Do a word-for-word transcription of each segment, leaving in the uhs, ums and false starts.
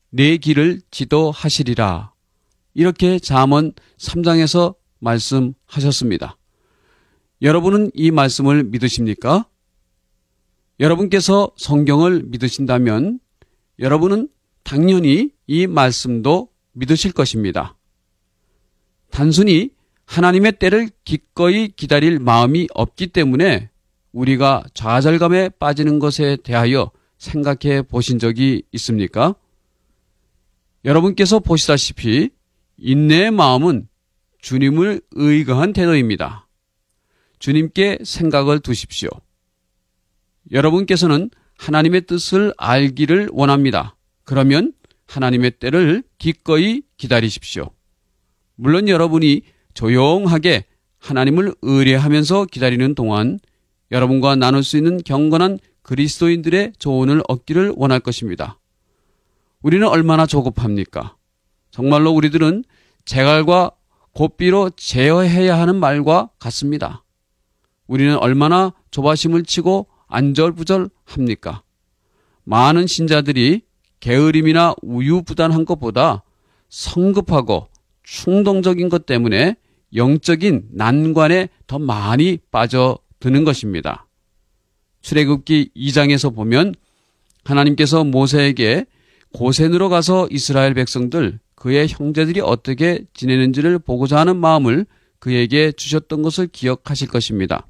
내 길을 지도하시리라. 이렇게 잠언 삼 장에서 말씀하셨습니다. 여러분은 이 말씀을 믿으십니까? 여러분께서 성경을 믿으신다면 여러분은 당연히 이 말씀도 믿으실 것입니다. 단순히 하나님의 때를 기꺼이 기다릴 마음이 없기 때문에 우리가 좌절감에 빠지는 것에 대하여 생각해 보신 적이 있습니까? 여러분께서 보시다시피 인내의 마음은 주님을 의거한 태도입니다. 주님께 생각을 두십시오. 여러분께서는 하나님의 뜻을 알기를 원합니다. 그러면 하나님의 때를 기꺼이 기다리십시오. 물론 여러분이 조용하게 하나님을 의뢰하면서 기다리는 동안 여러분과 나눌 수 있는 경건한 그리스도인들의 조언을 얻기를 원할 것입니다. 우리는 얼마나 조급합니까? 정말로 우리들은 제갈과 고삐로 제어해야 하는 말과 같습니다. 우리는 얼마나 조바심을 치고 안절부절합니까? 많은 신자들이 게으름이나 우유부단한 것보다 성급하고 충동적인 것 때문에 영적인 난관에 더 많이 빠져드는 것입니다. 출애굽기 이 장에서 보면 하나님께서 모세에게 고센으로 가서 이스라엘 백성들, 그의 형제들이 어떻게 지내는지를 보고자 하는 마음을 그에게 주셨던 것을 기억하실 것입니다.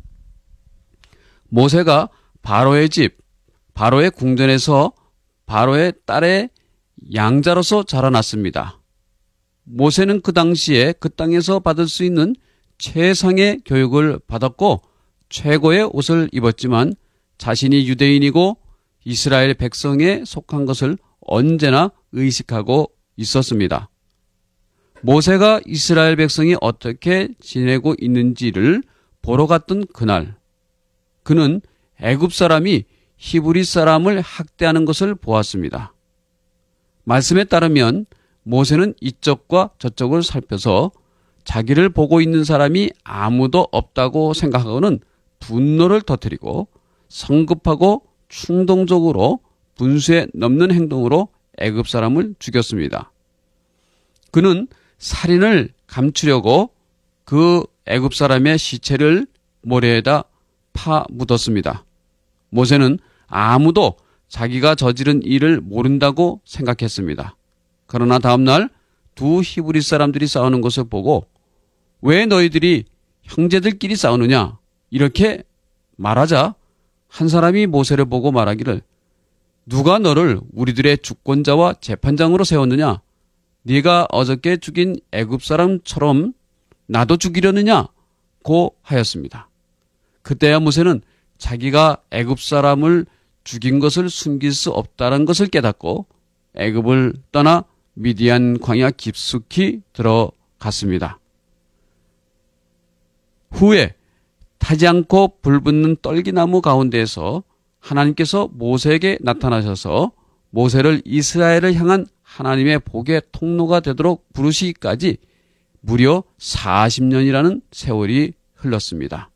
모세가 바로의 집, 바로의 궁전에서 바로의 딸의 양자로서 자라났습니다. 모세는 그 당시에 그 땅에서 받을 수 있는 최상의 교육을 받았고 최고의 옷을 입었지만 자신이 유대인이고 이스라엘 백성에 속한 것을 언제나 의식하고 있었습니다. 모세가 이스라엘 백성이 어떻게 지내고 있는지를 보러 갔던 그날, 그는 애굽 사람이 히브리 사람을 학대하는 것을 보았습니다. 말씀에 따르면 모세는 이쪽과 저쪽을 살펴서 자기를 보고 있는 사람이 아무도 없다고 생각하고는 분노를 터뜨리고 성급하고 충동적으로 분수에 넘는 행동으로 애굽 사람을 죽였습니다. 그는 살인을 감추려고 그 애굽 사람의 시체를 모래에다 파 묻었습니다. 모세는 아무도 자기가 저지른 일을 모른다고 생각했습니다. 그러나 다음날 두 히브리 사람들이 싸우는 것을 보고 왜 너희들이 형제들끼리 싸우느냐 이렇게 말하자 한 사람이 모세를 보고 말하기를 누가 너를 우리들의 주권자와 재판장으로 세웠느냐? 네가 어저께 죽인 애굽 사람처럼 나도 죽이려느냐고 하였습니다. 그때야 모세는 자기가 애굽 사람을 죽인 것을 숨길 수 없다는 것을 깨닫고 애굽을 떠나 미디안 광야 깊숙이 들어갔습니다. 후에 타지 않고 불붙는 떨기나무 가운데에서 하나님께서 모세에게 나타나셔서 모세를 이스라엘을 향한 하나님의 복의 통로가 되도록 부르시기까지 무려 사십 년이라는 세월이 흘렀습니다.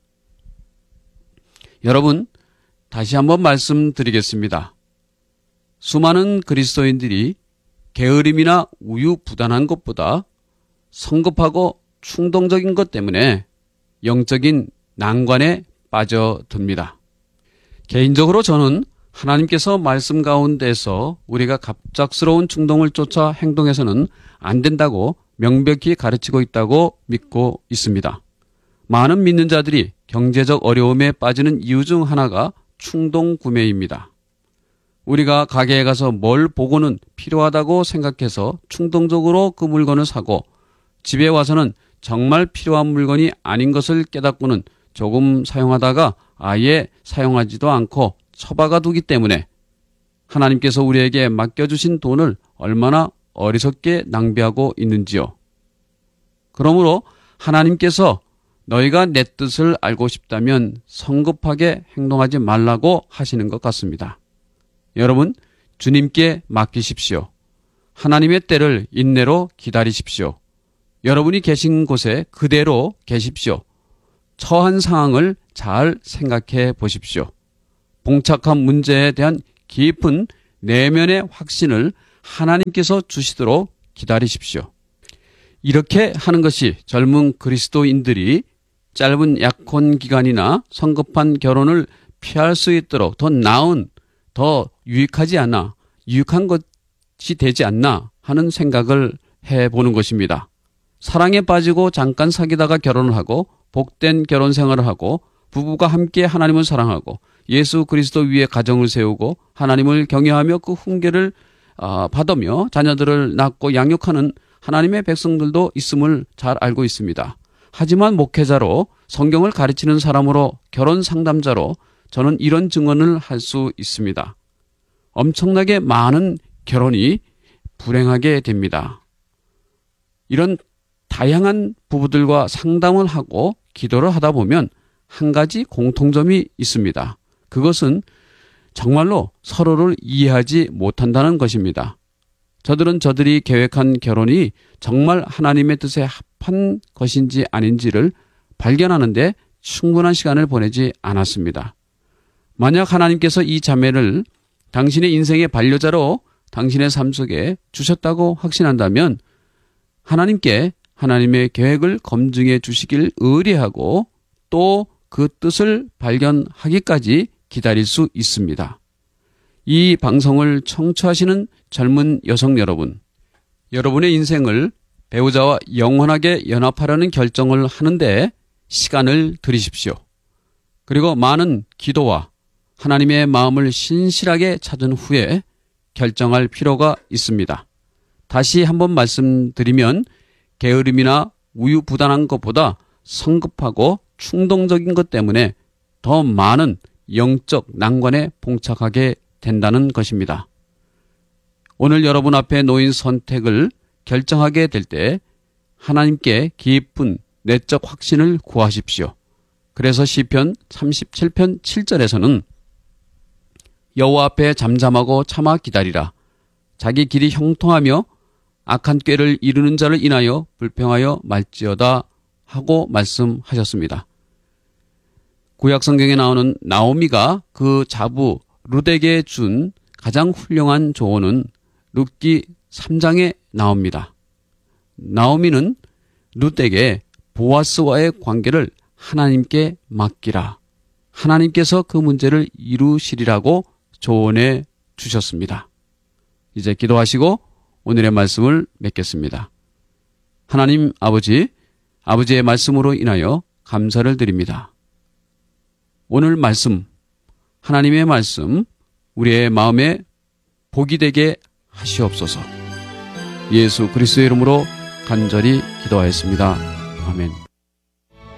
여러분, 다시 한번 말씀드리겠습니다. 수많은 그리스도인들이 게으름이나 우유부단한 것보다 성급하고 충동적인 것 때문에 영적인 난관에 빠져듭니다. 개인적으로 저는 하나님께서 말씀 가운데서 우리가 갑작스러운 충동을 쫓아 행동해서는 안 된다고 명백히 가르치고 있다고 믿고 있습니다. 많은 믿는 자들이 경제적 어려움에 빠지는 이유 중 하나가 충동 구매입니다. 우리가 가게에 가서 뭘 보고는 필요하다고 생각해서 충동적으로 그 물건을 사고 집에 와서는 정말 필요한 물건이 아닌 것을 깨닫고는 조금 사용하다가 아예 사용하지도 않고 처박아 두기 때문에 하나님께서 우리에게 맡겨주신 돈을 얼마나 어리석게 낭비하고 있는지요. 그러므로 하나님께서 너희가 내 뜻을 알고 싶다면 성급하게 행동하지 말라고 하시는 것 같습니다. 여러분, 주님께 맡기십시오. 하나님의 때를 인내로 기다리십시오. 여러분이 계신 곳에 그대로 계십시오. 처한 상황을 잘 생각해 보십시오. 봉착한 문제에 대한 깊은 내면의 확신을 하나님께서 주시도록 기다리십시오. 이렇게 하는 것이 젊은 그리스도인들이 짧은 약혼 기간이나 성급한 결혼을 피할 수 있도록 더 나은, 더 유익하지 않나, 유익한 것이 되지 않나 하는 생각을 해보는 것입니다. 사랑에 빠지고 잠깐 사귀다가 결혼을 하고 복된 결혼 생활을 하고 부부가 함께 하나님을 사랑하고 예수 그리스도 위에 가정을 세우고 하나님을 경외하며 그 훈계를 받으며 자녀들을 낳고 양육하는 하나님의 백성들도 있음을 잘 알고 있습니다. 하지만 목회자로 성경을 가르치는 사람으로 결혼 상담자로 저는 이런 증언을 할 수 있습니다. 엄청나게 많은 결혼이 불행하게 됩니다. 이런 다양한 부부들과 상담을 하고 기도를 하다 보면 한 가지 공통점이 있습니다. 그것은 정말로 서로를 이해하지 못한다는 것입니다. 저들은 저들이 계획한 결혼이 정말 하나님의 뜻에 합한 것인지 아닌지를 발견하는데 충분한 시간을 보내지 않았습니다. 만약 하나님께서 이 자매를 당신의 인생의 반려자로 당신의 삶 속에 주셨다고 확신한다면 하나님께 하나님의 계획을 검증해 주시길 의뢰하고 또 그 뜻을 발견하기까지 기다릴 수 있습니다. 이 방송을 청취하시는 젊은 여성 여러분, 여러분의 인생을 배우자와 영원하게 연합하려는 결정을 하는데 시간을 들이십시오. 그리고 많은 기도와 하나님의 마음을 신실하게 찾은 후에 결정할 필요가 있습니다. 다시 한번 말씀드리면 게으름이나 우유부단한 것보다 성급하고 충동적인 것 때문에 더 많은 영적 난관에 봉착하게 된다는 것입니다. 오늘 여러분 앞에 놓인 선택을 결정하게 될 때 하나님께 깊은 내적 확신을 구하십시오. 그래서 시편 삼십칠 편 칠 절에서는 여호와 앞에 잠잠하고 참아 기다리라. 자기 길이 형통하며 악한 꾀를 이루는 자를 인하여 불평하여 말지어다 하고 말씀하셨습니다. 구약성경에 나오는 나오미가 그 자부 룻에게 준 가장 훌륭한 조언은 룻기 삼 장에 나옵니다. 나오미는 룻에게 보아스와의 관계를 하나님께 맡기라. 하나님께서 그 문제를 이루시리라고 조언해 주셨습니다. 이제 기도하시고 오늘의 말씀을 맺겠습니다. 하나님 아버지, 아버지의 말씀으로 인하여 감사를 드립니다. 오늘 말씀, 하나님의 말씀, 우리의 마음에 복이 되게 하시옵소서. 예수 그리스도의 이름으로 간절히 기도하였습니다. 아멘.